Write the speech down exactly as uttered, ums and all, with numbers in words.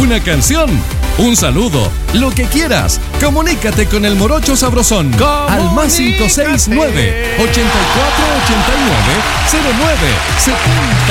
una canción, un saludo, lo que quieras. Comunícate con el Morocho Sabrosón al más cinco seis nueve, ochenta y cuatro ochenta y nueve, cero nueve setenta